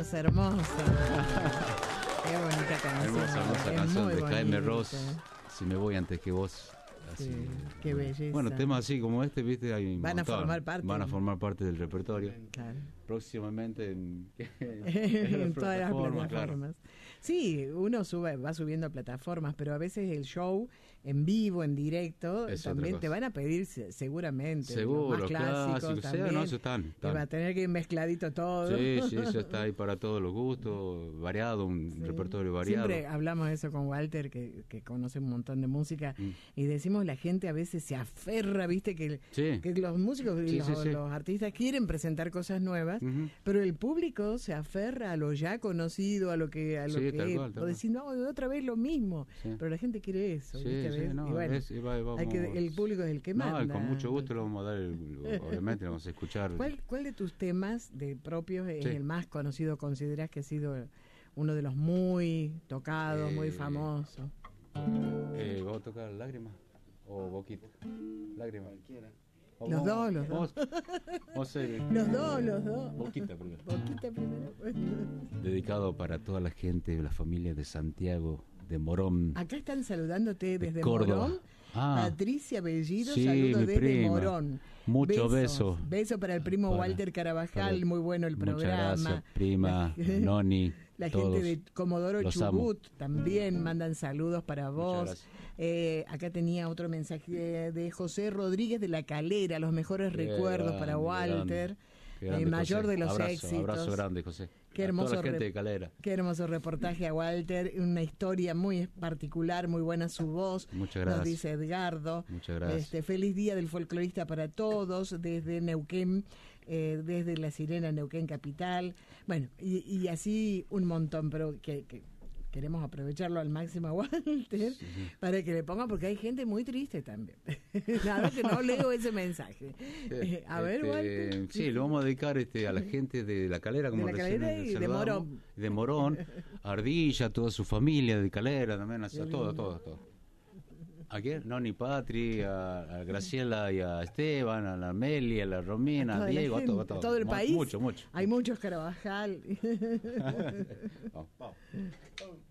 Hermosa, hermosa. Qué bonita canción. Hermosa canción de Jaime Ross. Si me voy antes que vos. Así, sí, qué belleza. Bueno, temas así como este, viste, hay un van montón. a formar parte del repertorio. Claro. Próximamente en todas las plataformas. Claro. Sí, uno va subiendo a plataformas, pero a veces el show en vivo, en directo, es también te van a pedir seguramente. Seguro, los más clásicos también. Sí, no, eso están. Te va a tener que ir mezcladito todo. Sí, eso está ahí para todos los gustos, variado, un repertorio variado. Siempre hablamos de eso con Walter, que conoce un montón de música, y decimos la gente a veces se aferra, viste, que los músicos y los artistas quieren presentar cosas nuevas, pero el público se aferra a lo ya conocido, a lo que o decir, no, otra vez lo mismo, pero la gente quiere eso, ¿viste? No, y bueno, el público es el que manda. No, con mucho gusto lo vamos a dar, obviamente lo vamos a escuchar. ¿Cuál de tus temas propios es el más conocido, consideras que ha sido uno de los muy tocados, muy famosos? ¿Vamos a tocar Lágrimas o Boquita? Lágrimas. Cualquiera. Los dos. Los dos. Boquita primero. Boquita primero. Dedicado para toda la gente de la familia de Santiago, de Morón. Acá están saludándote desde Córdoba. Morón. Patricia Bellido, sí, saludos desde prima. Morón. Muchos besos. Beso para el primo Walter Carabajal, muy bueno el programa. Muchas gracias, prima, Noni. La todos, gente de Comodoro Chubut también mandan saludos para vos. Acá tenía otro mensaje de José Rodríguez de La Calera, los mejores recuerdos para Walter. Grande, mayor José. de los éxitos. Abrazo grande, José. Qué hermoso, toda la gente de Calera. Qué hermoso reportaje a Walter, una historia muy particular, muy buena su voz. Muchas gracias. Nos dice Edgardo. Muchas gracias. Feliz día del folclorista para todos, desde Neuquén, desde La Sirena, Neuquén Capital. Bueno, y así un montón, pero que queremos aprovecharlo al máximo a Walter para que le ponga, porque hay gente muy triste también. Nada que no leo ese mensaje. A ver, Walter. Sí, lo vamos a dedicar a la gente de La Calera, como de La Calera y de Morón. De Morón, a Ardilla, a toda su familia de Calera también, a todo. ¿A quién? Noni Patri, a Graciela y a Esteban, a la Meli, a la Romina, a Diego, a todo el país. Mucho. Hay muchos Carabajal. Vamos.